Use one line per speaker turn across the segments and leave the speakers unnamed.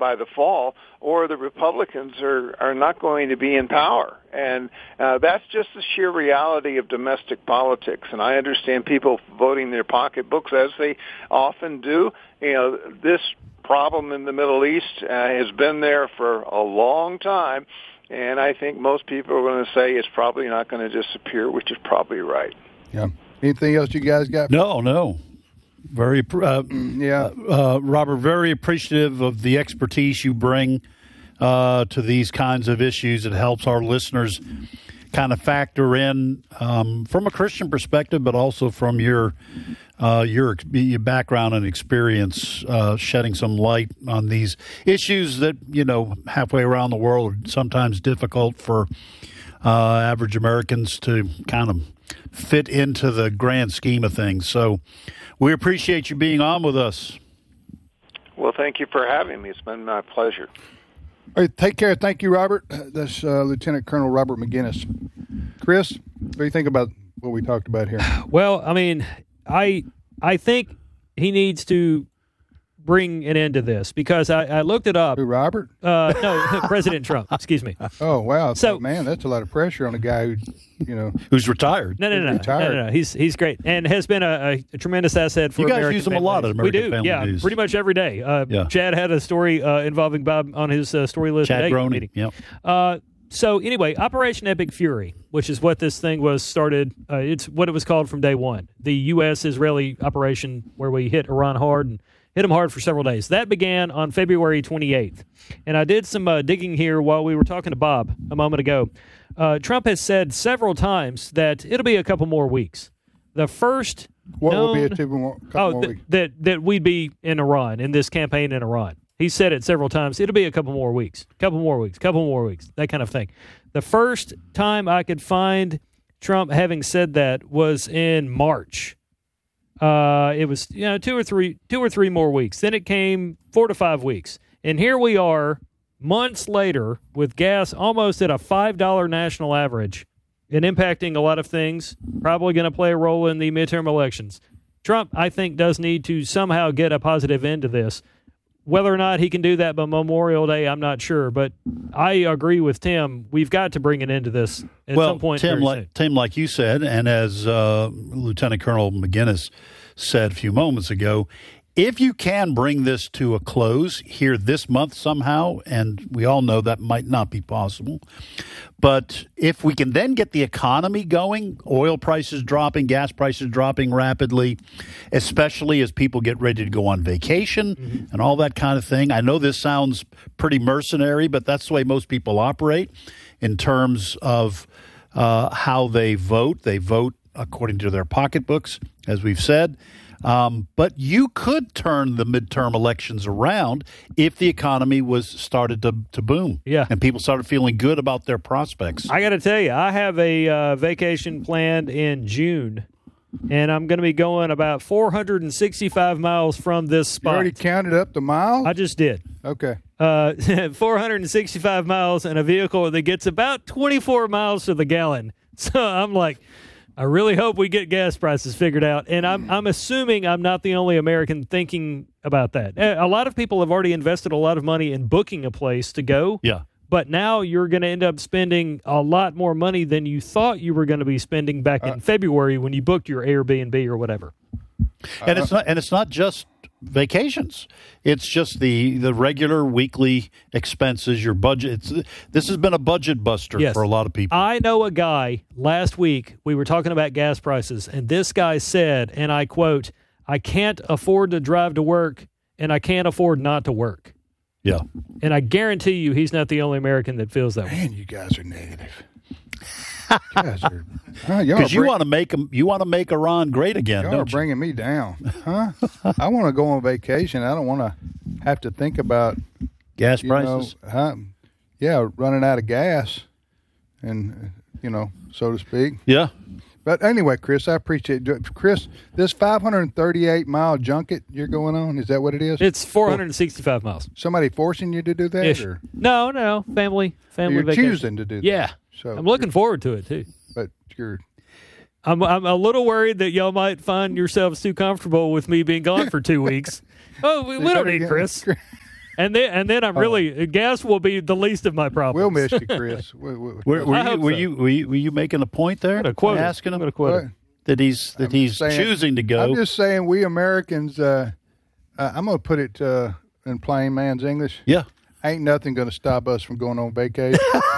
by the fall, or the Republicans are not going to be in power. And that's just the sheer reality of domestic politics. And I understand people voting their pocketbooks, as they often do. This problem in the Middle East has been there for a long time, and I think most people are going to say it's probably not going to disappear, which is probably right.
Yeah. Anything else you guys got?
No. Very, Robert, very appreciative of the expertise you bring to these kinds of issues. It helps our listeners kind of factor in from a Christian perspective, but also from your background and experience, shedding some light on these issues that, halfway around the world are sometimes difficult for average Americans to kind of fit into the grand scheme of things. So we appreciate you being on with us.
Well, thank you for having me. It's been my pleasure.
All right, take care. Thank you, Robert. That's Lieutenant Colonel Robert McGinnis. Chris, what do you think about what we talked about here?
Well, I mean, I think he needs to bring an end to this, because I looked it up.
Who, Robert?
No, President Trump. Excuse me.
Oh, wow.
So,
man, that's a lot of pressure on a guy
who's retired.
No. He's great and has been a tremendous asset for
you guys
American
use him
families.
a lot at American
We do,
Family
yeah,
News.
pretty much every day. Chad had a story involving Bob on his story list.
Chad
today.
Groening. Yep.
So anyway, Operation Epic Fury, which is what this thing was started. It's what it was called from day one. The U.S.-Israeli operation where we hit Iran hard and hit them hard for several days. That began on February 28th. And I did some digging here while we were talking to Bob a moment ago. Trump has said several times that it'll be a couple more weeks. The first
what will be a couple more weeks?
That we'd be in Iran, in this campaign in Iran. He said it several times. It'll be a couple more weeks, that kind of thing. The first time I could find Trump having said that was in March. It was 2 or 3 more weeks. Then it came 4 to 5 weeks. And here we are months later with gas almost at a $5 national average and impacting a lot of things, probably going to play a role in the midterm elections. Trump, I think, does need to somehow get a positive end to this. Whether or not he can do that by Memorial Day, I'm not sure. But I agree with Tim. We've got to bring an end to this at some point.
Tim, like you said, and as Lieutenant Colonel McGinnis said a few moments ago, if you can bring this to a close here this month somehow, and we all know that might not be possible, but if we can then get the economy going, oil prices dropping, gas prices dropping rapidly, especially as people get ready to go on vacation and all that kind of thing. I know this sounds pretty mercenary, but that's the way most people operate in terms of how they vote. They vote according to their pocketbooks, as we've said. But you could turn the midterm elections around if the economy was started to boom.
Yeah.
And people started feeling good about their prospects.
I got to tell you, I have a vacation planned in June, and I'm going to be going about 465 miles from this spot.
You already counted up the miles?
I just did.
Okay.
465 miles in a vehicle that gets about 24 miles to the gallon. So I'm like, I really hope we get gas prices figured out. And I'm assuming I'm not the only American thinking about that. A lot of people have already invested a lot of money in booking a place to go.
Yeah.
But now you're going to end up spending a lot more money than you thought you were going to be spending back in February when you booked your Airbnb or whatever.
And it's not just vacations. It's just the regular weekly expenses, your budget. This has been a budget buster for a lot of people.
I know a guy last week, we were talking about gas prices, and this guy said, and I quote, "I can't afford to drive to work, and I can't afford not to work."
Yeah.
And I guarantee you he's not the only American that feels that way.
Man, you guys are negative.
Because you want to make Iran great again,
y'all
don't
are bringing me down, huh? I want to go on vacation. I don't want to have to think about
gas prices.
Running out of gas, and so to speak.
Yeah.
But anyway, Chris, I appreciate it. Chris, this 538-mile junket you're going on, is that what it is?
It's 465 miles.
Somebody forcing you to do that? Or?
No. Family
You're
vacation.
choosing to do that.
Yeah.
So
I'm looking forward to it, too.
But
I'm a little worried that y'all might find yourselves too comfortable with me being gone for 2 weeks. Oh, we don't need Chris. And then I'm really gas will be the least of my problems.
We'll miss you, Chris.
Were you making a point there?
I'm gonna quote him.
Asking him
I'm going to quote him.
that he's choosing to go.
I'm just saying, we Americans. I'm going to put it in plain man's English.
Yeah.
Ain't nothing going to stop us from going on vacation.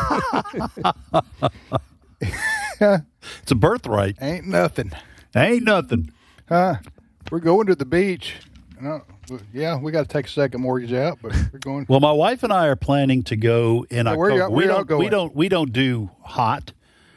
It's a birthright.
Ain't nothing.
Ain't nothing.
We're going to the beach. Yeah, we got to take a second mortgage out, but we're going.
Well, my wife and I are planning to go in October. We don't do hot.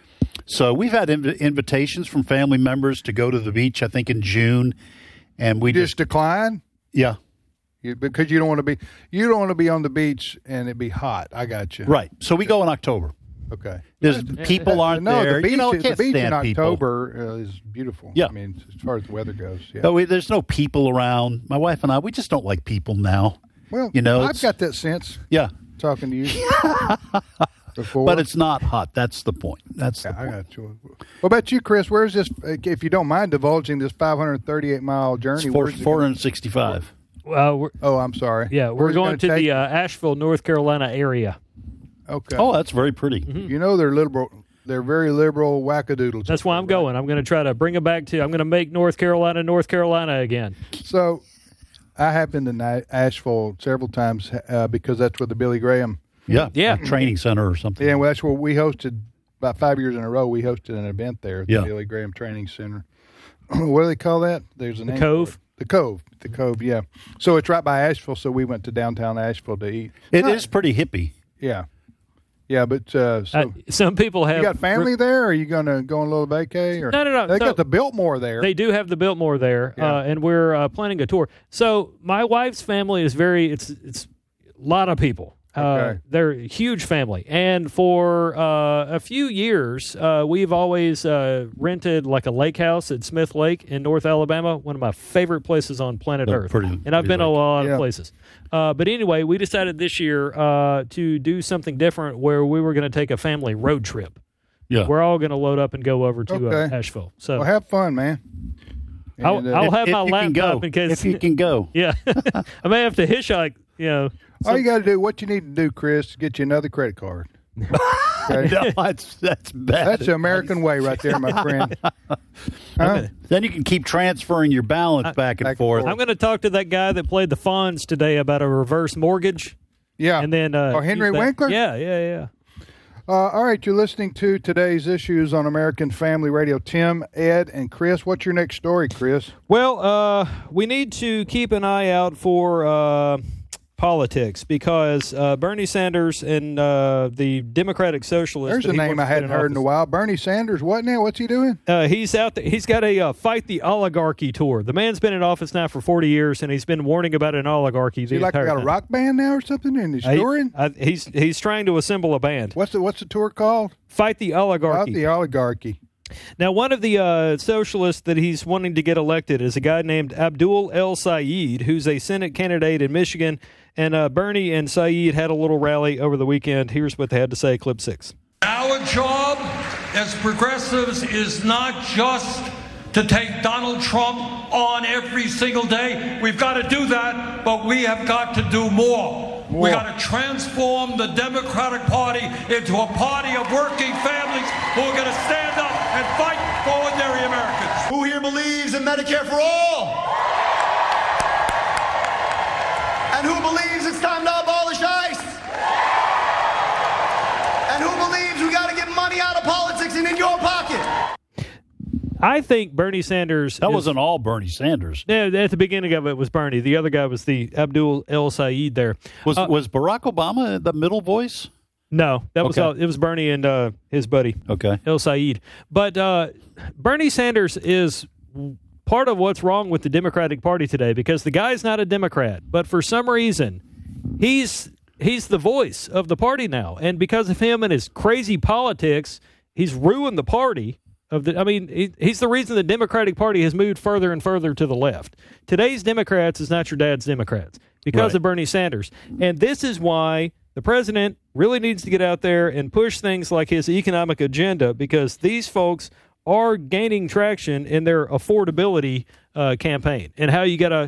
So we've had invitations from family members to go to the beach, I think in June, and we
just decline.
Yeah.
Because you don't want to be on the beach and it be hot. I got you.
Right. So we go in October.
Okay.
There's people aren't there.
The beach,
can't
the beach
stand
in
people.
October is beautiful.
Yeah.
I mean, as far as the weather goes. Yeah.
But there's no people around. My wife and I, we just don't like people now.
Well, I've got that sense.
Yeah.
Talking to you before.
But it's not hot. That's the point. I
got you. What about you, Chris? Where's this, if you don't mind divulging this 538-mile journey?
It's 465.
I'm sorry.
Yeah, we're going to the Asheville, North Carolina area.
Okay.
Oh, that's very pretty.
Mm-hmm. You know they're liberal. They're very liberal wackadoodles.
That's why I'm going. I'm going to try to bring it back to. I'm going to make North Carolina again.
So, I have been to Asheville several times because that's where the Billy Graham.
Yeah. Training center or something.
Yeah, well, that's where we hosted about 5 years in a row. We hosted an event there at the Billy Graham Training Center. What do they call that? There's a name.
Cove.
The Cove. Yeah. So it's right by Asheville. So we went to downtown Asheville to eat.
It is pretty hippie.
Yeah. Yeah, but
some people have.
You got family there? Or are you going to go on a little vacay? Or?
No.
They got the Biltmore there.
They do have the Biltmore there, and we're planning a tour. So my wife's family is it's a lot of people.
Okay.
They're a huge family, and for a few years, we've always rented like a lake house at Smith Lake in North Alabama, one of my favorite places on planet Earth. And I've been a lot of places. But anyway, we decided this year to do something different where we were going to take a family road trip.
Yeah.
We're all going to load up and go over to Asheville. So
have fun, man.
I'll have my laptop in case.
If you can go.
Yeah. I may have to hitchhike,
All you got to do, what you need to do, Chris, is get you another credit card. Okay?
No, that's bad.
That's the American way right there, my friend.
Then you can keep transferring your balance back and forth.
I'm going to talk to that guy that played the Fonz today about a reverse mortgage.
Yeah.
And then
Henry Winkler?
Yeah.
All right, you're listening to today's issues on American Family Radio. Tim, Ed, and Chris. What's your next story, Chris?
Well, we need to keep an eye out for politics because Bernie Sanders and the Democratic Socialists.
There's a name I hadn't heard in a while. Bernie Sanders, what now? What's he doing?
He's out there. He's got a Fight the Oligarchy tour. The man's been in office now for 40 years, and he's been warning about an oligarchy.
Is he got a rock band now or something? And he's touring?
He's trying to assemble a band.
What's the tour called?
Fight the Oligarchy.
Fight the Oligarchy.
Now, one of the socialists that he's wanting to get elected is a guy named Abdul El Sayed, who's a Senate candidate in Michigan. And Bernie and Sayed had a little rally over the weekend. Here's what they had to say, clip 6.
Our job as progressives is not just to take Donald Trump on every single day. We've got to do that, but we have got to do more. We got to transform the Democratic Party into a party of working families who are going to stand up and fight for ordinary Americans.
Who here believes in Medicare for all? And who believes it's time to abolish ICE? And who believes we got to get money out of politics and in your pocket?
I think Bernie Sanders...
That wasn't all Bernie Sanders.
Yeah, at the beginning of it was Bernie. The other guy was the Abdul El Sayed there.
Was Barack Obama the middle voice?
No, that was all, it was Bernie and his buddy, El Sayed. But Bernie Sanders is part of what's wrong with the Democratic Party today because the guy's not a Democrat, but for some reason he's the voice of the party now, and because of him and his crazy politics, he's ruined the party. He's the reason the Democratic Party has moved further and further to the left. Today's Democrats is not your dad's Democrats because of Bernie Sanders, and this is why the president really needs to get out there and push things like his economic agenda because these folks are gaining traction in their affordability campaign and how you got to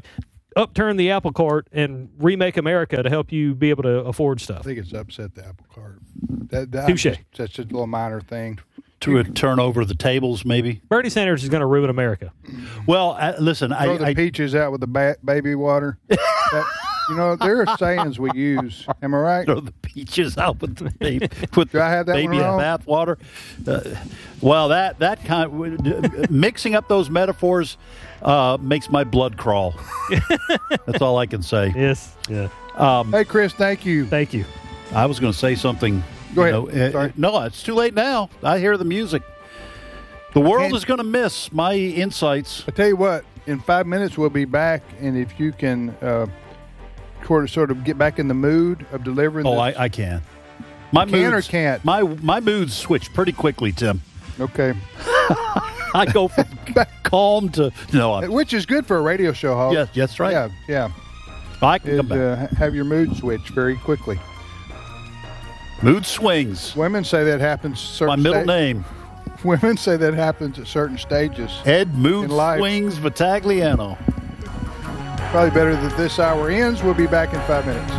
upturn the apple cart and remake America to help you be able to afford
I
stuff.
think it's upset the apple cart.
Touche.
That's just a little minor thing.
To turn over the tables, maybe.
Bernie Sanders is going to ruin America.
Well, listen,
Throw the peaches out with the baby water. There are sayings we use. Am I right?
Throw the peaches out with the baby. With
Do I have that
baby
one wrong?
bath water. Well, that kind mixing up those metaphors makes my blood crawl. That's all I can say.
Yes. Yeah.
Hey, Chris, thank you.
Thank you.
I was going to say something.
Go ahead. Sorry.
No, it's too late now. I hear the music. The world is going to miss my insights.
I tell you what, in 5 minutes we'll be back, and if you can sort of get back in the mood of delivering this.
I can. My
can
moods,
or can't?
My moods switch pretty quickly, Tim.
Okay.
I go from calm to
which is good for a radio show host.
Yes, that's right.
Yeah.
I can come back.
Have your mood switch very quickly.
Mood swings.
Women say that happens.
My middle name.
Women say that happens at certain stages.
Ed Mood
in life.
Swings Vitagliano.
Probably better that this hour ends. We'll be back in 5 minutes.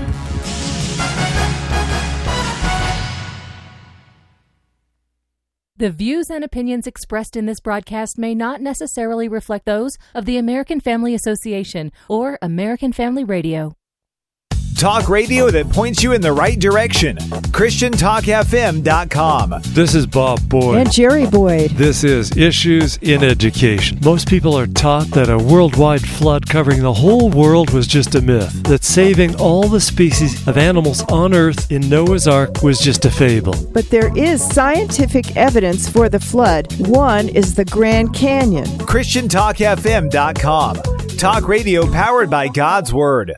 The views and opinions expressed in this broadcast may not necessarily reflect those of the American Family Association or American Family Radio.
Talk radio that points you in the right direction. ChristianTalkFM.com.
This is Bob Boyd.
And Jerry Boyd.
This is Issues in Education. Most people are taught that a worldwide flood covering the whole world was just a myth, that saving all the species of animals on Earth in Noah's Ark was just a fable.
But there is scientific evidence for the flood. One is the Grand Canyon.
ChristianTalkFM.com. Talk radio powered by God's Word.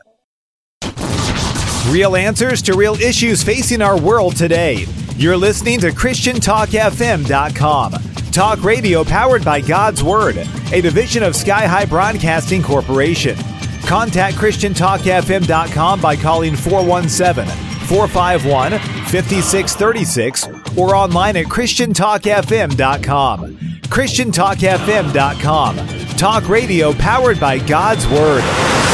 Real answers to real issues facing our world today. You're listening to ChristianTalkFM.com. Talk radio powered by God's Word, a division of Sky High Broadcasting Corporation. Contact ChristianTalkFM.com by calling 417-451-5636 or online at ChristianTalkFM.com. ChristianTalkFM.com. Talk radio powered by God's Word.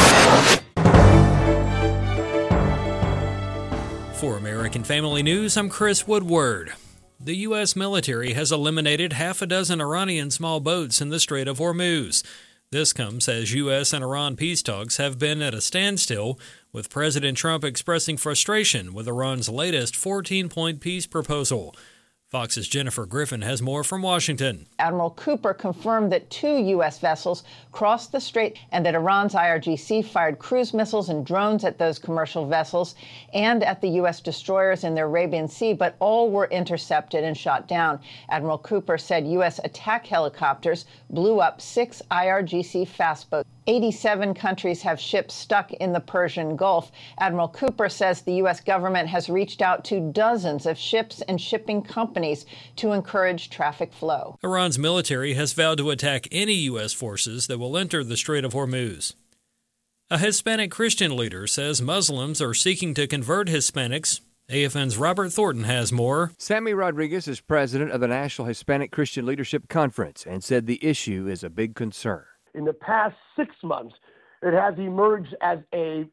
For American Family News, I'm Chris Woodward. The U.S. military has eliminated half a dozen Iranian small boats in the Strait of Hormuz. This comes as U.S. and Iran peace talks have been at a standstill, with President Trump expressing frustration with Iran's latest 14-point peace proposal. Fox's Jennifer Griffin has more from Washington.
Admiral Cooper confirmed that 2 U.S. vessels crossed the strait and that Iran's IRGC fired cruise missiles and drones at those commercial vessels and at the U.S. destroyers in the Arabian Sea, but all were intercepted and shot down. Admiral Cooper said U.S. attack helicopters blew up 6 IRGC fast boats. 87 countries have ships stuck in the Persian Gulf. Admiral Cooper says the U.S. government has reached out to dozens of ships and shipping companies to encourage traffic flow.
Iran's military has vowed to attack any U.S. forces that will enter the Strait of Hormuz. A Hispanic Christian leader says Muslims are seeking to convert Hispanics. AFN's Robert Thornton has more.
Sammy Rodriguez is president of the National Hispanic Christian Leadership Conference and said the issue is a big concern.
In the past 6 months, it has emerged as an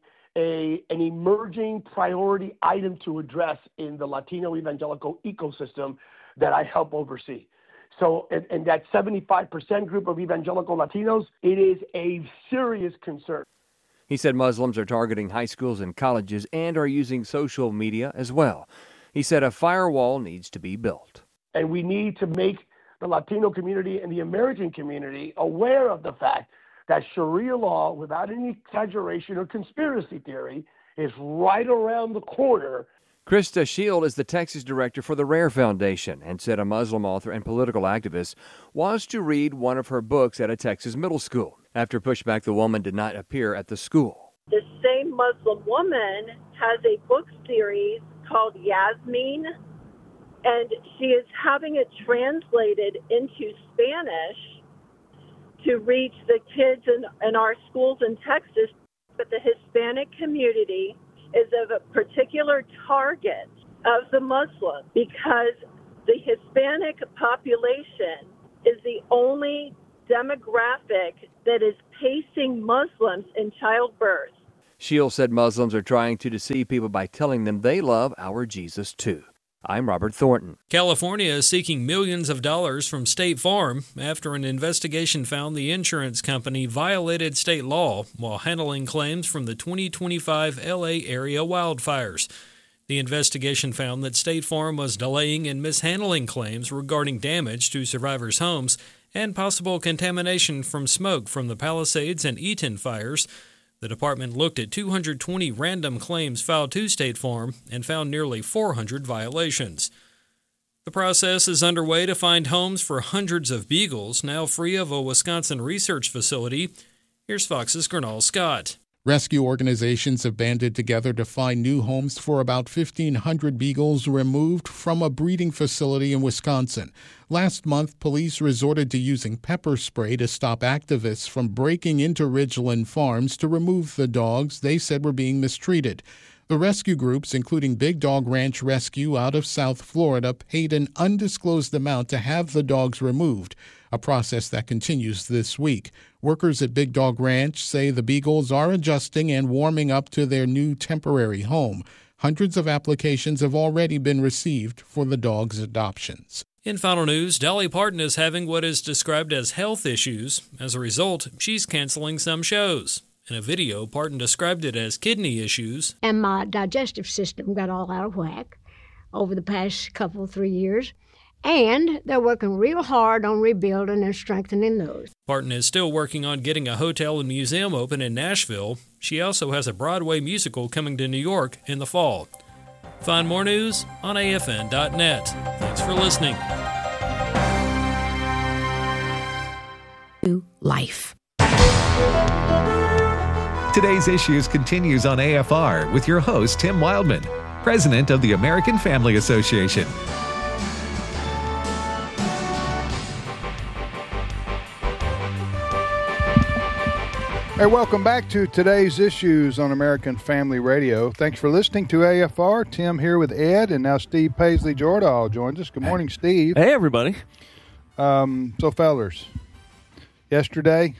emerging priority item to address in the Latino evangelical ecosystem that I help oversee. So in that 75% group of evangelical Latinos, it is a serious concern.
He said Muslims are targeting high schools and colleges and are using social media as well. He said a firewall needs to be built.
And we need to make the Latino community and the American community aware of the fact that Sharia law, without any exaggeration or conspiracy theory, is right around the corner.
Krista Shield is the Texas director for the Rare Foundation and said a Muslim author and political activist was to read one of her books at a Texas middle school. After pushback, the woman did not appear at the school.
The same Muslim woman has a book series called Yasmin, and she is having it translated into Spanish to reach the kids in our schools in Texas. But the Hispanic community is of a particular target of the Muslim because the Hispanic population is the only demographic that is pacing Muslims in childbirth.
Shields said Muslims are trying to deceive people by telling them they love our Jesus too. I'm Robert Thornton.
California is seeking millions of dollars from State Farm after an investigation found the insurance company violated state law while handling claims from the 2025 LA area wildfires. The investigation found that State Farm was delaying and mishandling claims regarding damage to survivors' homes and possible contamination from smoke from the Palisades and Eaton fires. The department looked at 220 random claims filed to State Farm and found nearly 400 violations. The process is underway to find homes for hundreds of beagles now free of a Wisconsin research facility. Here's Fox's Gernal Scott.
Rescue organizations have banded together to find new homes for about 1,500 beagles removed from a breeding facility in Wisconsin. Last month, police resorted to using pepper spray to stop activists from breaking into Ridgeland Farms to remove the dogs they said were being mistreated. The rescue groups, including Big Dog Ranch Rescue out of South Florida, paid an undisclosed amount to have the dogs removed, a process that continues this week. Workers at Big Dog Ranch say the beagles are adjusting and warming up to their new temporary home. Hundreds of applications have already been received for the dogs' adoptions.
In final news, Dolly Parton is having what is described as health issues. As a result, she's canceling some shows. In a video, Parton described it as kidney issues.
And my digestive system got all out of whack over the past 3 years. And they're working real hard on rebuilding and strengthening those.
Parton is still working on getting a hotel and museum open in Nashville. She also has a Broadway musical coming to New York in the fall. Find more news on AFN.net. Thanks for listening.
Life.
Today's Issues continues on AFR with your host, Tim Wildman, president of the American Family Association.
Hey, welcome back to Today's Issues on American Family Radio. Thanks for listening to AFR. Tim here with Ed, and now Steve Paisley-Jordahl joins us. Good morning, Steve.
Hey, everybody.
So, fellers, yesterday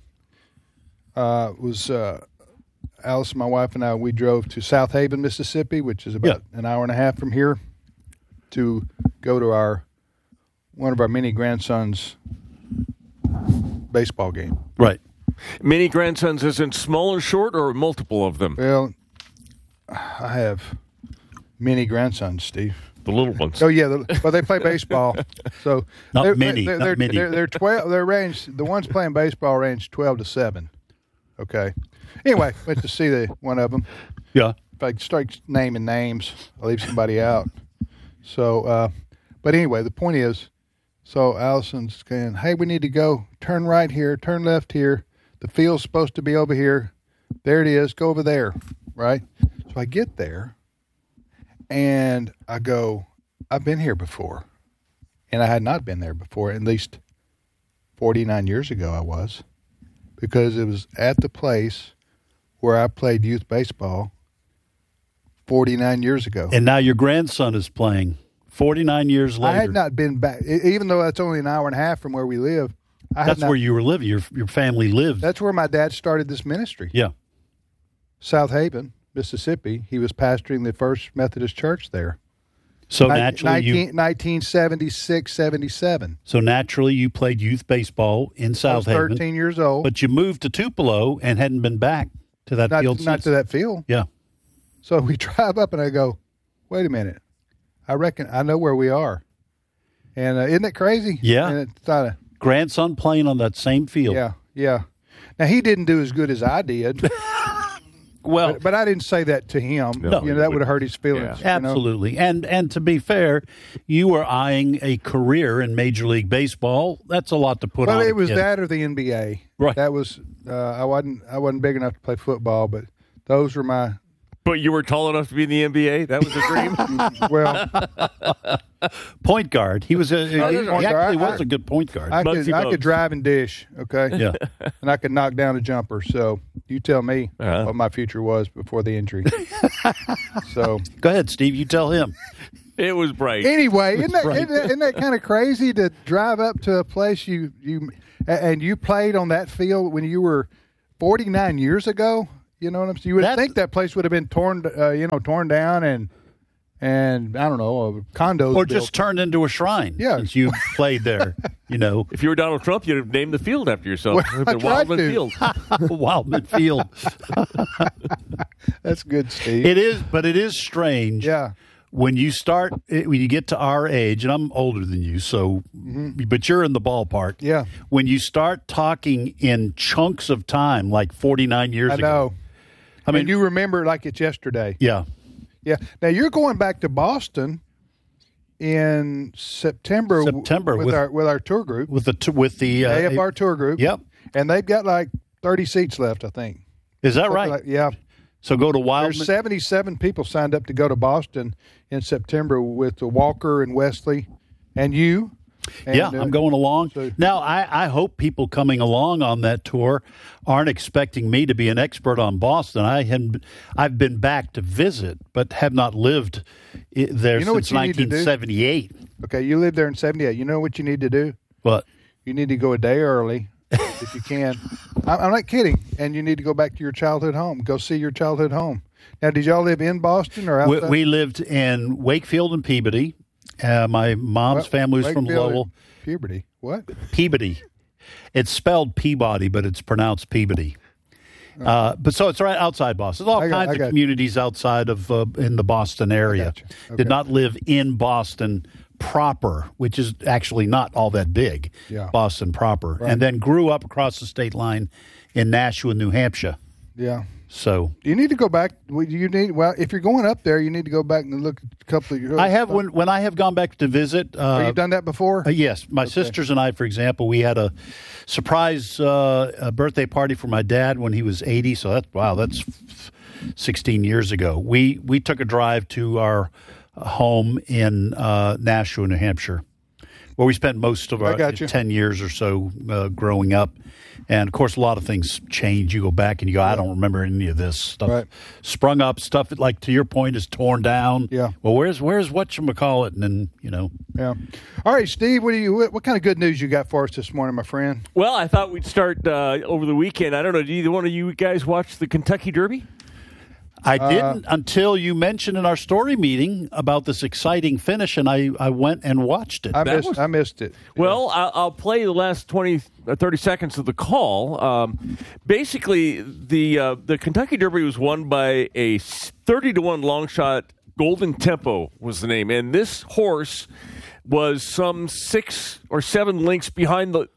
was Alice, my wife, and I, we drove to South Haven, Mississippi, which is about an hour and a half from here, to go to one of our mini grandsons' baseball game.
Right. Mini grandsons as in small or short, or multiple of them?
Well, I have mini grandsons, Steve.
The little ones.
Oh yeah, well they play baseball. So
not mini.
They're 12. They're ranged. The ones playing baseball range 12 to 7. Okay. Anyway, went to see one of them.
Yeah.
If I start naming names, I'll leave somebody out. So, but anyway, the point is, so Allison's saying, "Hey, we need to go. Turn right here. Turn left here. The field's supposed to be over here. There it is. Go over there." Right? So I get there, and I go, I've been here before. And I had not been there before. At least 49 years ago I was. Because it was at the place where I played youth baseball 49 years ago.
And now your grandson is playing 49 years later.
I had not been back, even though that's only an hour and a half from where we live.
That's where you were living. Your family lived.
That's where my dad started this ministry.
Yeah.
South Haven, Mississippi. He was pastoring the First Methodist Church there.
So naturally
1976, 77.
So naturally you played youth baseball in South Haven.
I was 13 years old.
But you moved to Tupelo and hadn't been back to that field since.
Not to that field.
Yeah.
So we drive up and I go, wait a minute. I reckon I know where we are. And isn't it crazy?
Yeah.
And it's not
grandson playing on that same field.
Yeah, yeah. Now, he didn't do as good as I did.
Well,
but I didn't say that to him.
No,
you know, that would have hurt his feelings.
Yeah. Absolutely. You know? And to be fair, you were eyeing a career in Major League Baseball. That's a lot to put on.
Well, it was that or the NBA.
Right.
That was I wasn't big enough to play football, but those were my.
But you were tall enough to be in the NBA? That was a dream?
Well,
point guard. He was he actually was a good point guard.
I could drive and dish, okay?
Yeah.
And I could knock down a jumper. So you tell me what my future was before the injury. So
go ahead, Steve. You tell him.
It was bright.
Anyway, isn't that kind of crazy to drive up to a place you played on that field when you were 49 years ago? You know what I'm saying? You would think that place would have been torn down and I don't know, condos
or
built.
just turned into a shrine.
Yeah,
since you played there.
If you were Donald Trump, you'd have named the field after yourself.
Well,
Wildman Field.
Wildman Field.
That's good, Steve.
It is, but it is strange.
Yeah.
When you get to our age, and I'm older than you, so, but you're in the ballpark.
Yeah.
When you start talking in chunks of time, like 49 years ago.
I know. I mean, you remember like it's yesterday.
Yeah.
Yeah. Now you're going back to Boston in September with our tour group.
With the
AFR tour group.
Yep.
And they've got like 30 seats left, I think.
Is that right?
Yeah.
So go to Wildman.
There's 77 people signed up to go to Boston in September with Walker and Wesley and you. And,
I'm going along. Now, I hope people coming along on that tour aren't expecting me to be an expert on Boston. I've been back to visit, but have not lived there since 1978.
Okay, you lived there in 78. You know what you need to do?
What?
You need to go a day early if you can. I'm not kidding. And you need to go back to your childhood home. Go see your childhood home. Now, did y'all live in Boston or outside?
We lived in Wakefield and Peabody. My mom's family was from Lowell.
Peabody. What?
Peabody. It's spelled Peabody, but it's pronounced Peabody. But so it's right outside Boston. There's all kinds of communities outside of in the Boston area.
Okay.
Did not live in Boston proper, which is actually not all that big.
Yeah.
Boston proper,
Right.
and then grew up across the state line in Nashua, New Hampshire.
Yeah.
So
you need to go back. If you're going up there, you need to go back and look at a couple of your.
I have when I have gone back to visit.
Have you done that before?
Yes, my sisters and I, for example, we had a surprise birthday party for my dad when he was 80. So that's 16 years ago. We took a drive to our home in Nashua, New Hampshire, where we spent most of our 10 years or so growing up. And, of course, a lot of things change. You go back and you go, I don't remember any of this stuff. Sprung up stuff that, like, to your point, is torn down.
Yeah.
Well, where's whatchamacallit? And then,
Yeah. All right, Steve, what kind of good news you got for us this morning, my friend?
Well, I thought we'd start over the weekend. I don't know, did either one of you guys watch the Kentucky Derby?
I didn't until you mentioned in our story meeting about this exciting finish, and I went and watched it.
I missed it.
Well, I'll play the last 20 or 30 seconds of the call. Basically, the Kentucky Derby was won by a 30-1 long shot. Golden Tempo was the name, and this horse was some 6 or 7 lengths behind the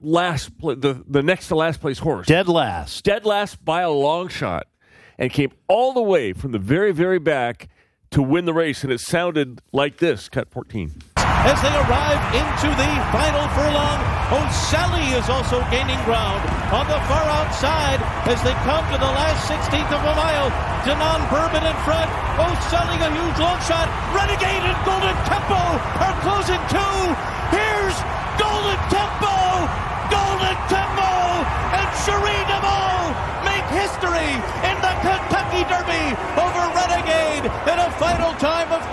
next to last place horse.
Dead last
by a long shot. And came all the way from the very, very back to win the race. And it sounded like this. Cut 14.
As they arrive into the final furlong, O'Sally is also gaining ground on the far outside as they come to the last 16th of a mile. Denon Bourbon in front. O'Sally, a huge long shot. Renegade and Golden Tempo are closing too. Here's Golden Tempo! Golden Tempo! And Cherie DeVaux make history in the Kentucky Derby over Renegade in a final time of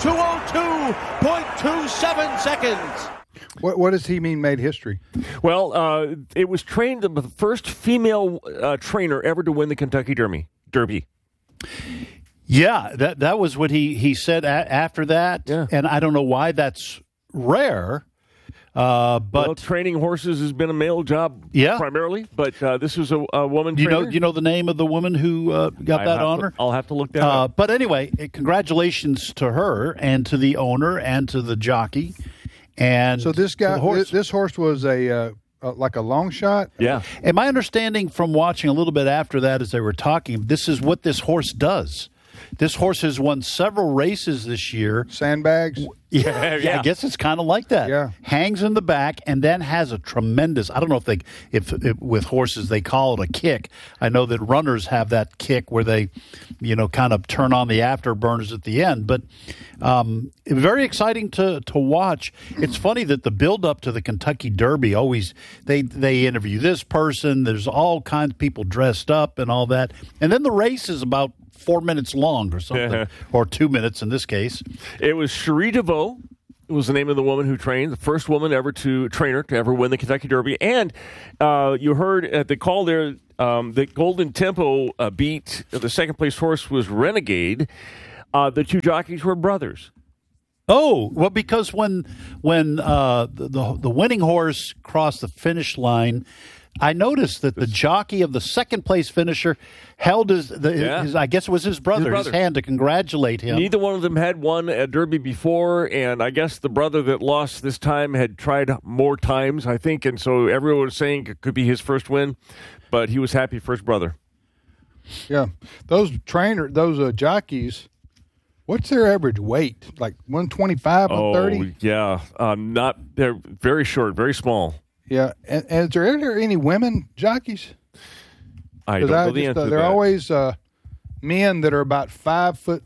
2:02.27 seconds.
What does he mean made history?
Well, it was trained the first female trainer ever to win the Kentucky Derby.
Yeah, that was what he said after that.
Yeah.
And I don't know why that's rare. But
training horses has been a male job primarily, but this was a woman trainer.
You know the name of the woman who got that honor?
I'll have to look that up.
But anyway, congratulations to her and to the owner and to the jockey. And
so this guy, this horse was like a long shot?
Yeah.
And my understanding from watching a little bit after that as they were talking, this is what this horse does. This horse has won several races this year.
Sandbags?
Yeah, I guess it's kind of like that.
Yeah.
Hangs in the back and then has a tremendous, I don't know if with horses they call it a kick. I know that runners have that kick where they, kind of turn on the afterburners at the end. But very exciting to watch. It's funny that the build-up to the Kentucky Derby always, they interview this person. There's all kinds of people dressed up and all that. And then the race is about 4 minutes long or something, or 2 minutes in this case.
It was Cherie DeVaux, was the name of the woman who trained, the first woman ever to ever win the Kentucky Derby. And you heard at the call there that Golden Tempo beat the second-place horse was Renegade. The two jockeys were brothers.
Oh, well, because when the winning horse crossed the finish line, I noticed that the jockey of the second-place finisher held his I guess it was his brother, his hand to congratulate him.
Neither one of them had won a Derby before, and I guess the brother that lost this time had tried more times, I think, and so everyone was saying it could be his first win, but he was happy for his brother.
Yeah. Those jockeys, what's their average weight? Like 125, 130?
Oh, yeah. They're very short, very small.
Yeah, and is there any women jockeys?
I don't know the answer to that.
They're always men that are about 5'3",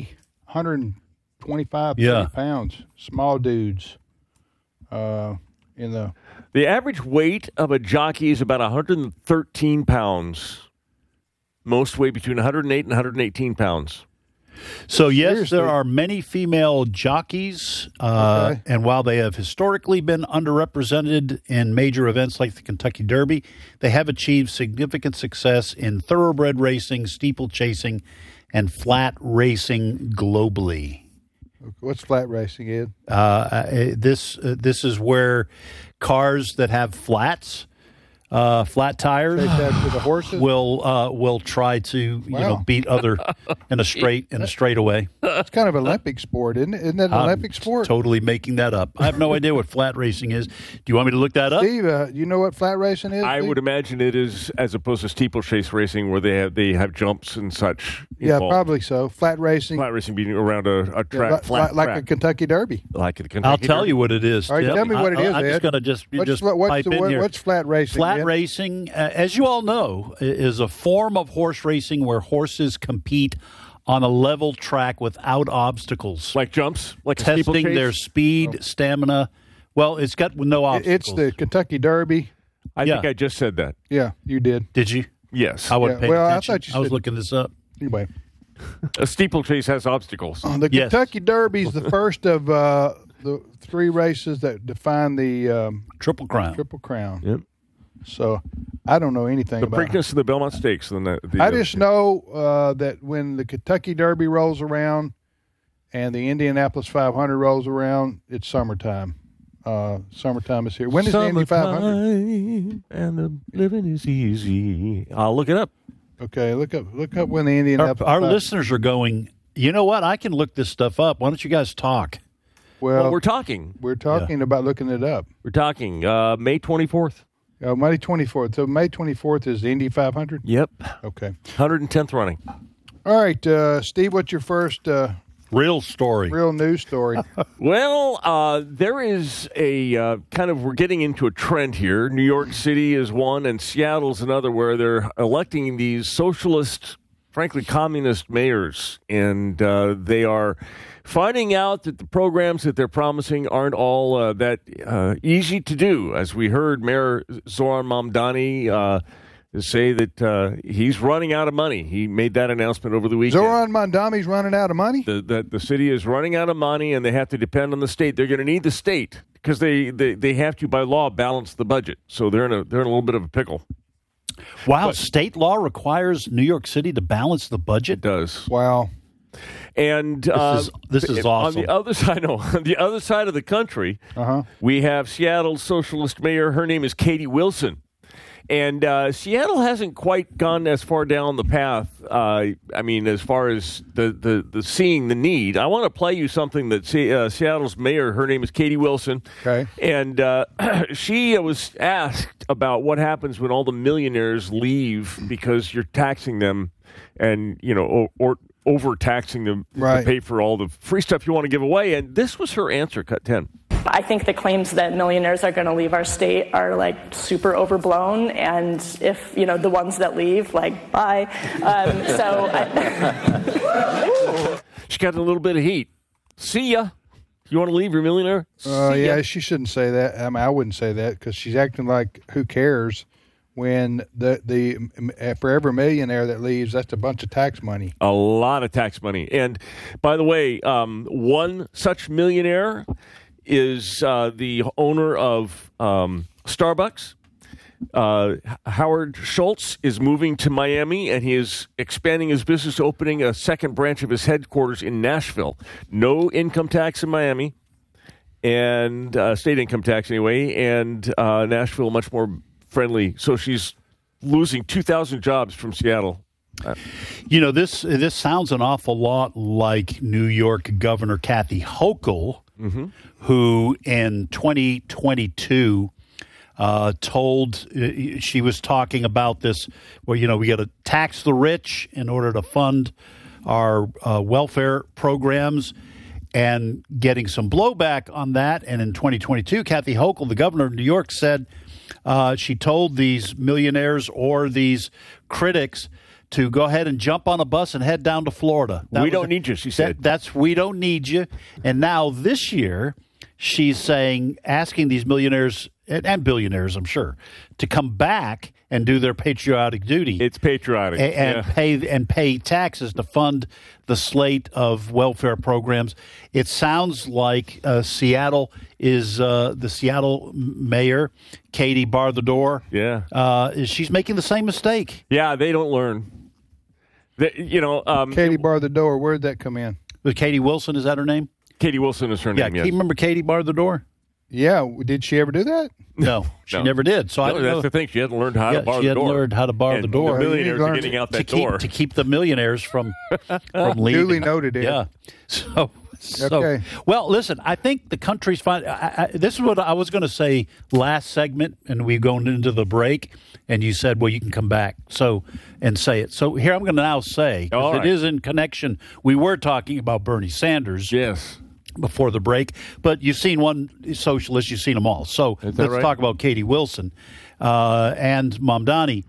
125 30 pounds, small dudes. The
average weight of a jockey is about 113 pounds. Most weigh between 108 and 118 pounds.
So, yes, there are many female jockeys, and while they have historically been underrepresented in major events like the Kentucky Derby, they have achieved significant success in thoroughbred racing, steeplechasing, and flat racing globally.
What's flat racing, Ed?
This is where cars that have flat tires
to the horses?
will try to beat other in a straightaway.
It's kind of an Olympic sport, isn't it? Isn't that an Olympic sport?
Totally making that up. I have no idea what flat racing is. Do you want me to look that up?
Steve, you know what flat racing is?
I would imagine it is, as opposed to steeplechase racing, where they have jumps and such.
Yeah, probably so. Flat racing
being around a track,
like a Kentucky Derby.
I'll tell you what it is.
All right, tell me what it is.
I'm just going to just pipe in here.
What's flat racing?
Flat racing, as you all know, is a form of horse racing where horses compete on a level track without obstacles.
Like jumps? Like
testing their speed, stamina. Well, it's got no obstacles.
It's the Kentucky Derby.
I think I just said that.
Yeah, you did.
Did you?
Yes.
I wasn't paying attention.
I thought you said,
I was looking this up.
Anyway.
A steeplechase has obstacles.
The Kentucky Derby is the first of the three races that define the
Triple Crown.
Triple Crown.
Yep.
So I don't know anything about
it. The Preakness and the Belmont Stakes.
I just know that when the Kentucky Derby rolls around and the Indianapolis 500 rolls around, it's summertime. Summertime is here. When is the Indy 500?
And the living is easy. I'll look it up.
Okay, look up when the Indianapolis.
Our listeners are going, you know what? I can look this stuff up. Why don't you guys talk?
Well,
we're talking.
We're talking about looking it up.
We're talking May 24th.
May 24th. So May 24th is the Indy 500?
Yep.
Okay.
110th running.
All right, Steve, what's your first
real
news story?
Well, there is a we're getting into a trend here. New York City is one and Seattle's another where they're electing these socialist, frankly, communist mayors. And they are finding out that the programs that they're promising aren't all that easy to do. As we heard Mayor Zoran Mamdani say that he's running out of money. He made that announcement over the weekend.
Zoran Mamdani's running out of money?
The city is running out of money, and they have to depend on the state. They're going to need the state because they have to, by law, balance the budget. So they're in a little bit of a pickle.
Wow, state law requires New York City to balance the budget?
It does.
Wow.
And
this is awesome.
On the other side, on the other side of the country, we have Seattle's socialist mayor. Her name is Katie Wilson. And Seattle hasn't quite gone as far down the path. As far as the seeing the need. I want to play you something that Seattle's mayor, her name is Katie Wilson.
Okay.
And she was asked about what happens when all the millionaires leave because you're taxing them and, or overtaxing them to pay for all the free stuff you want to give away. And this was her answer, Cut 10.
I think the claims that millionaires are going to leave our state are super overblown, and if the ones that leave, bye.
She got a little bit of heat. See ya. You want to leave your millionaire?
Yeah, she shouldn't say that. I wouldn't say that because she's acting like who cares. When for every millionaire that leaves, that's a bunch of tax money.
A lot of tax money. And by the way, one such millionaire is the owner of Starbucks. Howard Schultz is moving to Miami, and he is expanding his business, opening a second branch of his headquarters in Nashville. No income tax in Miami, and state income tax anyway, and Nashville much more friendly. So she's losing 2,000 jobs from Seattle.
This sounds an awful lot like New York Governor Kathy Hochul, who in 2022 she was talking about this, where, we got to tax the rich in order to fund our welfare programs, and getting some blowback on that. And in 2022, Kathy Hochul, the governor of New York, said she told these millionaires or these critics to go ahead and jump on a bus and head down to Florida.
We don't need you, she said.
We don't need you. And now this year, she's asking these millionaires and billionaires, I'm sure, to come back and do their patriotic duty.
It's patriotic.
And pay taxes to fund the slate of welfare programs. It sounds like Seattle is the Seattle mayor, Katie Bar the Door.
Yeah.
She's making the same mistake.
Yeah, they don't learn.
Katie Bar the Door, where'd that come in?
Katie Wilson, is that her name?
Katie Wilson is her name, yes.
You remember Katie Bar the Door?
Yeah. Did she ever do that?
No, she never did. So
that's the thing. She hadn't learned how to bar the door.
She hadn't learned how to bar the door.
The millionaires are getting out that door.
To keep the millionaires from leaving.
Duly noted.
Yeah. So,
okay.
Well, listen, I think the country's fine. This is what I was going to say last segment, and we're going into the break, and you said, well, you can come back and say it. So here I'm going to now say, it is in connection. We were talking about Bernie Sanders.
Yes.
Before the break, but you've seen one socialist, you've seen them all. So let's talk about Katie Wilson and Mamdani.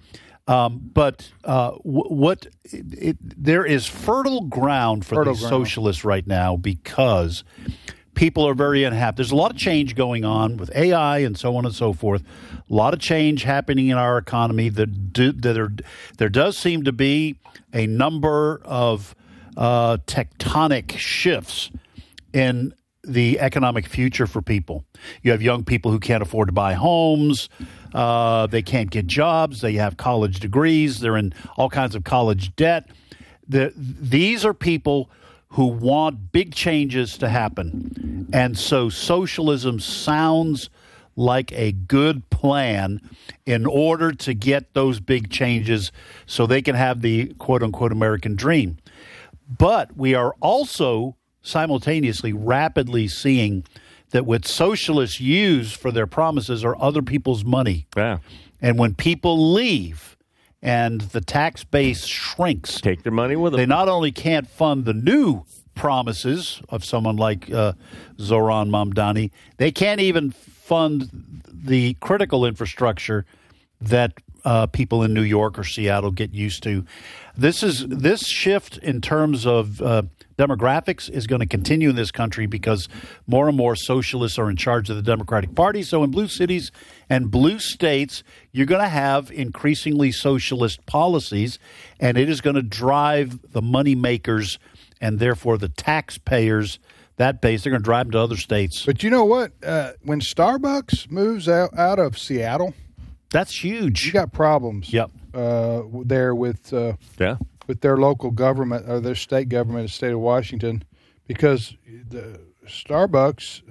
There is fertile ground for the socialists right now, because people are very unhappy. There's a lot of change going on with AI and so on and so forth. A lot of change happening in our economy. There does seem to be a number of tectonic shifts in the economic future for people. You have young people who can't afford to buy homes. They can't get jobs. They have college degrees. They're in all kinds of college debt. These are people who want big changes to happen. And so socialism sounds like a good plan in order to get those big changes so they can have the quote-unquote American dream. But we are also simultaneously rapidly seeing that what socialists use for their promises are other people's money.
Yeah.
And when people leave and the tax base shrinks,
take their money with them.
They not only can't fund the new promises of someone like Zohran Mamdani, they can't even fund the critical infrastructure that people in New York or Seattle get used to. This shift in terms of demographics is going to continue in this country because more and more socialists are in charge of the Democratic Party. So in blue cities and blue states, you're going to have increasingly socialist policies, and it is going to drive the money makers and therefore the taxpayers, that base, they're going to drive them to other states.
But you know what? When Starbucks moves out of Seattle,
that's huge.
You got problems.
Yep.
There with their local government or their state government, the state of Washington, because the Starbucks,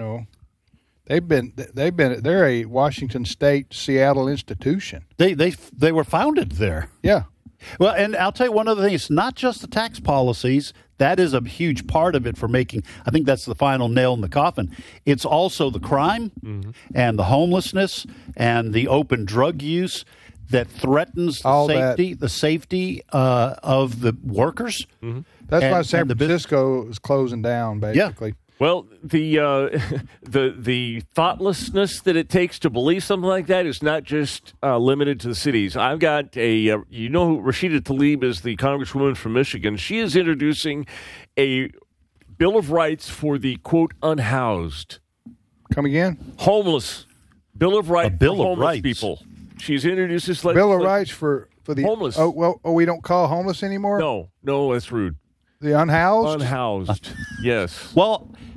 they're a Washington State Seattle institution.
They were founded there.
Yeah.
Well, and I'll tell you one other thing. It's not just the tax policies. That is a huge part of it for making, I think that's the final nail in the coffin. It's also the crime and the homelessness and the open drug use that threatens the safety of the workers.
Mm-hmm. That's why San Francisco is closing down, basically.
Yeah.
Well, the thoughtlessness that it takes to believe something like that is not just limited to the cities. I've got who Rashida Tlaib is, the congresswoman from Michigan. She is introducing a Bill of Rights for the, quote, unhoused.
Come again?
Homeless. Bill of Rights for homeless people. She's introduced this
Bill of Rights for the
homeless.
We don't call homeless anymore?
No, that's rude.
The unhoused?
Unhoused, yes.
Well,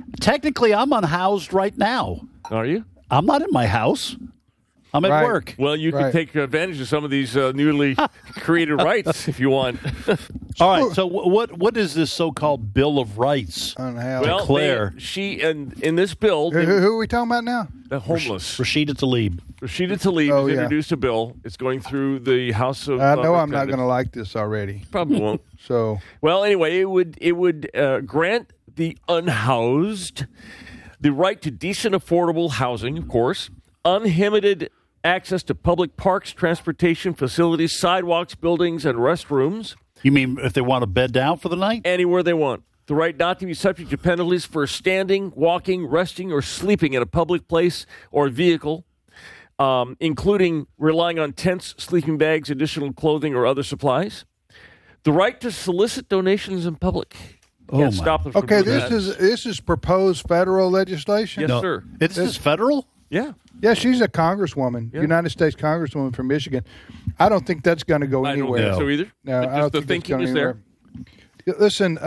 Technically, I'm unhoused right now.
Are you?
I'm not in my house. I'm at work.
Well, you can take advantage of some of these newly created rights if you want.
All right. So what is this so-called Bill of Rights?
Well,
Claire.
in this bill,
Who are we talking about now?
the homeless.
Rashida Tlaib.
Rashida Tlaib has introduced a bill. It's going through the House of
I know I'm not going to like this already.
Probably won't.
So,
well, anyway, it would grant the unhoused the right to decent, affordable housing, of course, uninhibited access to public parks, transportation facilities, sidewalks, buildings, and restrooms.
You mean if they want to bed down for the night?
Anywhere they want. The right not to be subject to penalties for standing, walking, resting, or sleeping in a public place or vehicle, including relying on tents, sleeping bags, additional clothing, or other supplies. The right to solicit donations in public. Can't stop them from doing that.
This is proposed federal legislation.
Yes, sir.
This is federal?
Yeah.
Yeah, she's a congresswoman, United States congresswoman from Michigan. I don't think that's going to go anywhere.
I don't think so either.
No, I don't
the
think
thinking is there.
Listen,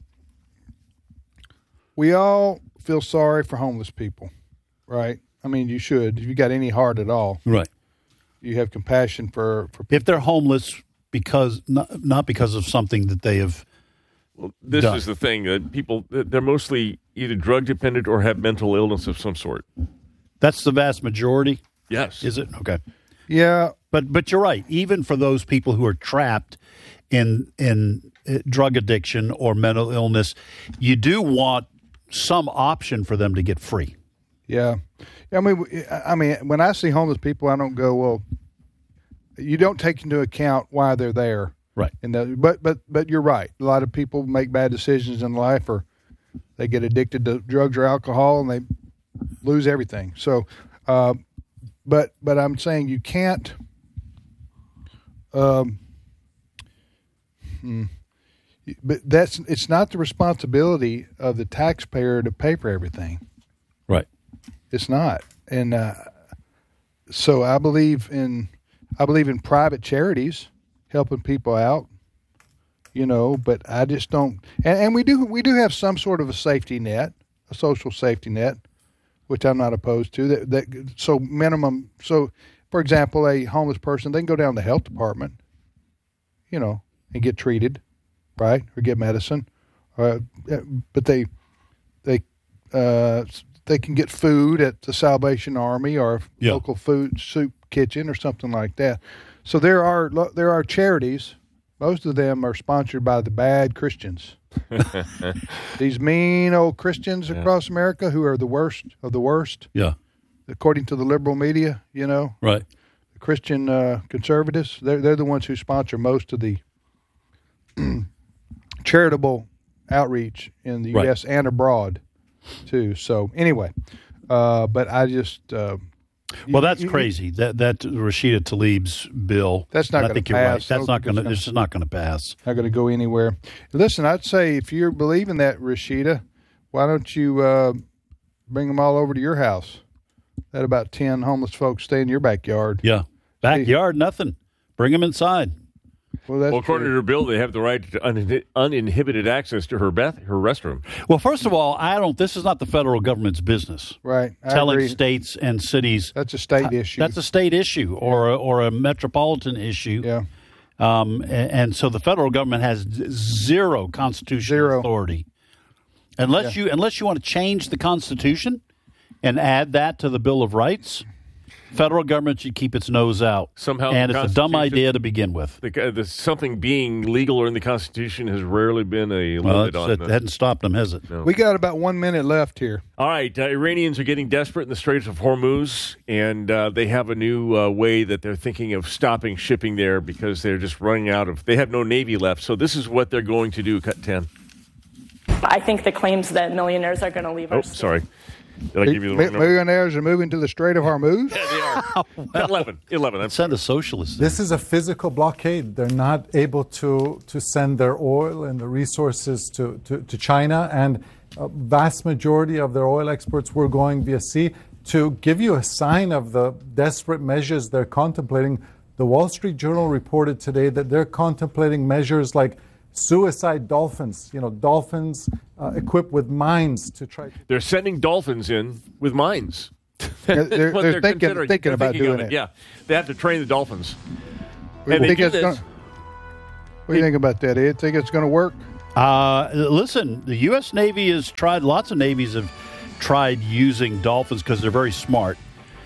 we all feel sorry for homeless people, right? I mean, you should. If you got any heart at all.
Right.
You have compassion for people.
If they're homeless because not because of something that they have
This
done.
is the thing. They're mostly either drug dependent or have mental illness of some sort.
That's the vast majority?
Yes.
Is it? Okay.
Yeah.
But you're right. Even for those people who are trapped in drug addiction or mental illness, you do want some option for them to get free.
Yeah. I mean, when I see homeless people, I don't go, well, you don't take into account why they're there.
Right.
But you're right. A lot of people make bad decisions in life, or they get addicted to drugs or alcohol, and they lose everything. So, but I'm saying you can't. But it's not the responsibility of the taxpayer to pay for everything.
Right.
It's not, and so I believe in private charities helping people out. But I just don't. And we do have some sort of a safety net, a social safety net, which I'm not opposed to. So minimum. So, for example, a homeless person, they can go down to the health department, and get treated, right, or get medicine, but they can get food at the Salvation Army or local food soup kitchen or something like that. So there are charities. Most of them are sponsored by the bad Christians. These mean old Christians across America who are the worst of the worst.
Yeah.
According to the liberal media,
Right.
The Christian conservatives, they're the ones who sponsor most of the charitable outreach in the U.S. and abroad, too. So anyway, but I just...
well, that's crazy. That Rashida Tlaib's bill.
That's not going to pass.
Right. It's just not going to pass.
Not going to go anywhere. Listen, I'd say if you believe in that, Rashida, why don't you bring them all over to your house? Let about 10 homeless folks stay in your backyard.
Yeah, backyard, nothing. Bring them inside.
Well,
according to her bill, they have the right to uninhibited access to her restroom.
Well, first of all, this is not the federal government's business.
Right.
Telling states and cities.
That's a state issue.
That's a state issue or a metropolitan issue.
Yeah.
And so the federal government has zero constitutional authority. Unless you want to change the Constitution and add that to the Bill of Rights, federal government should keep its nose out.
Somehow,
and it's a dumb idea to begin with.
Something being legal or in the Constitution has rarely been a limit on
it. Hadn't stopped them, has it?
No.
We got about 1 minute left here.
All right. Iranians are getting desperate in the Straits of Hormuz, and they have a new way that they're thinking of stopping shipping there because they're just running out of... They have no Navy left, so this is what ththey're going to do. Cut 10.
I think the claims that millionaires are going to leave our state.
Sorry. Did I give you the wrong number?
Millionaires are moving to the Strait of Hormuz?
Yeah, they are. 11.
Send a socialist.
This is a physical blockade. They're not able to send their oil and the resources to China, and a vast majority of their oil exports were going via sea. To give you a sign of the desperate measures they're contemplating, the Wall Street Journal reported today that they're contemplating measures like suicide dolphins, dolphins equipped with mines to try.
They're sending dolphins in with mines.
They're thinking about doing it.
Yeah, they have to train the dolphins.
What do you think about that, Ed? Think it's going to work?
Listen, the U.S. Navy has tried. Lots of navies have tried using dolphins because they're very smart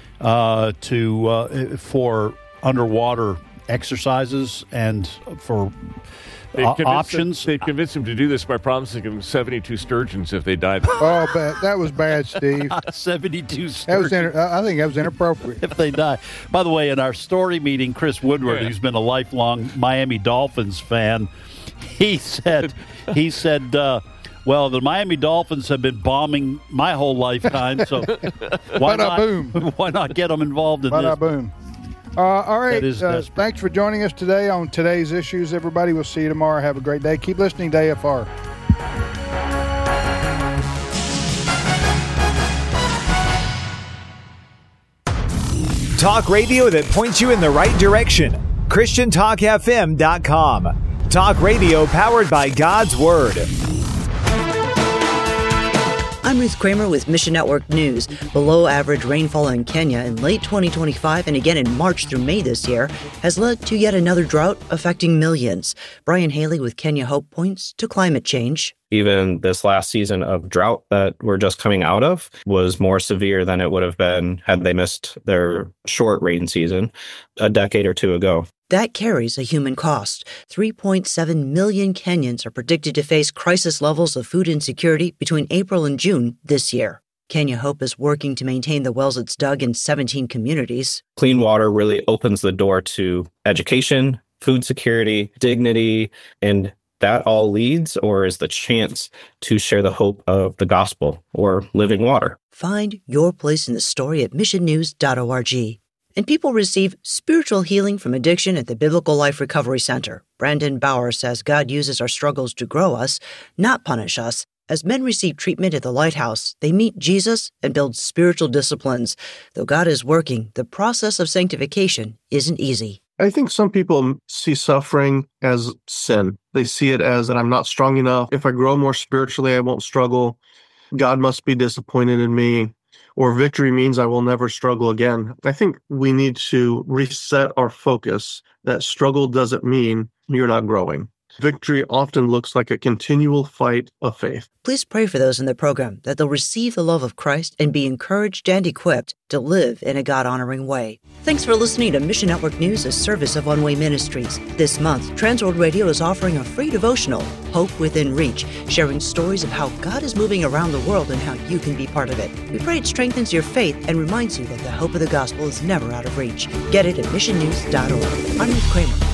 for underwater exercises and for options.
They've convinced him to do this by promising him 72 sturgeons if they dive.
Oh, that was bad, Steve.
72 sturgeons.
I think that was inappropriate.
If they die. By the way, in our story meeting, Chris Woodward, who's been a lifelong Miami Dolphins fan, he said, well, the Miami Dolphins have been bombing my whole lifetime, so why not get them involved in this?
Boom. All right. Thanks for joining us today on Today's Issues, everybody. We'll see you tomorrow. Have a great day. Keep listening to AFR.
Talk radio that points you in the right direction. ChristianTalkFM.com. Talk radio powered by God's Word.
I'm Ruth Kramer with Mission Network News. Below average rainfall in Kenya in late 2025 and again in March through May this year has led to yet another drought affecting millions. Brian Haley with Kenya Hope points to climate change.
Even this last season of drought that we're just coming out of was more severe than it would have been had they missed their short rain season a decade or two ago.
That carries a human cost. 3.7 million Kenyans are predicted to face crisis levels of food insecurity between April and June this year. Kenya Hope is working to maintain the wells it's dug in 17 communities.
Clean water really opens the door to education, food security, dignity, and that all leads or is the chance to share the hope of the gospel or living water.
Find your place in the story at missionnews.org. And people receive spiritual healing from addiction at the Biblical Life Recovery Center. Brandon Bauer says God uses our struggles to grow us, not punish us. As men receive treatment at the Lighthouse, they meet Jesus and build spiritual disciplines. Though God is working, the process of sanctification isn't easy.
I think some people see suffering as sin. They see it as that I'm not strong enough. If I grow more spiritually, I won't struggle. God must be disappointed in me. Or victory means I will never struggle again. I think we need to reset our focus that struggle doesn't mean you're not growing. Victory often looks like a continual fight of faith.
Please pray for those in the program that they'll receive the love of Christ and be encouraged and equipped to live in a God-honoring way. Thanks for listening to Mission Network News, a service of One Way Ministries. This month, Transworld Radio is offering a free devotional, Hope Within Reach, sharing stories of how God is moving around the world and how you can be part of it. We pray it strengthens your faith and reminds you that the hope of the gospel is never out of reach. Get it at missionnews.org. I'm Ruth Kramer.